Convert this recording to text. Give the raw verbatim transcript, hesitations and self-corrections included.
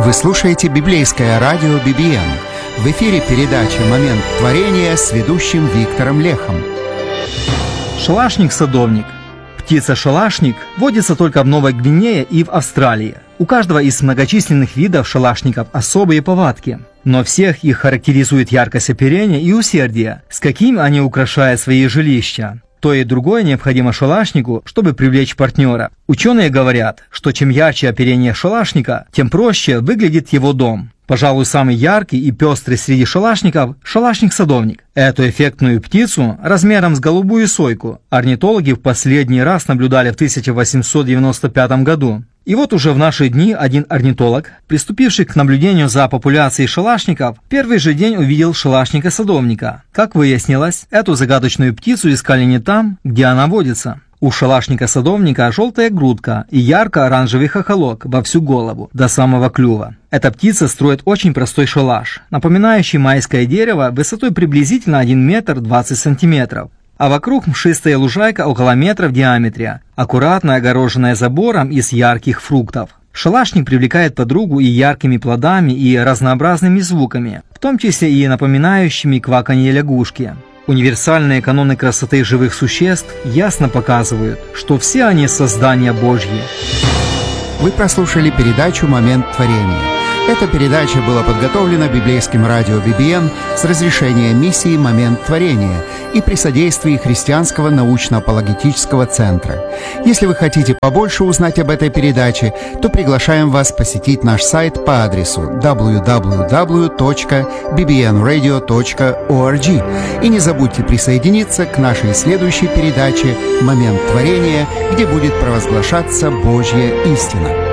Вы слушаете библейское радио би би эн. В эфире передача «Момент творения» с ведущим Виктором Лехом. Шалашник-садовник. Птица-шалашник водится только в Новой Гвинее и в Австралии. У каждого из многочисленных видов шалашников особые повадки, но всех их характеризует яркость оперения и усердие, с каким они украшают свои жилища. То и другое необходимо шалашнику, чтобы привлечь партнера. Ученые говорят, что чем ярче оперение шалашника, тем проще выглядит его дом. Пожалуй, самый яркий и пестрый среди шалашников – шалашник-садовник. Эту эффектную птицу размером с голубую сойку орнитологи в последний раз наблюдали в тысяча восемьсот девяносто пятом году. И вот уже в наши дни один орнитолог, приступивший к наблюдению за популяцией шалашников, первый же день увидел шалашника-садовника. Как выяснилось, эту загадочную птицу искали не там, где она водится. У шалашника-садовника желтая грудка и ярко-оранжевый хохолок во всю голову, до самого клюва. Эта птица строит очень простой шалаш, напоминающий майское дерево высотой приблизительно один метр двадцать сантиметров. А вокруг мшистая лужайка около метра в диаметре, аккуратно огороженная забором из ярких фруктов. Шалашник привлекает подругу и яркими плодами, и разнообразными звуками, в том числе и напоминающими кваканье лягушки. Универсальные каноны красоты живых существ ясно показывают, что все они создания Божьи. Вы прослушали передачу «Момент творения». Эта передача была подготовлена библейским радио би би эн с разрешения миссии «Момент творения» и при содействии Христианского научно-апологетического центра. Если вы хотите побольше узнать об этой передаче, то приглашаем вас посетить наш сайт по адресу дабл ю дабл ю дабл ю точка би би эн радио точка орг. И не забудьте присоединиться к нашей следующей передаче «Момент творения», где будет провозглашаться Божья истина.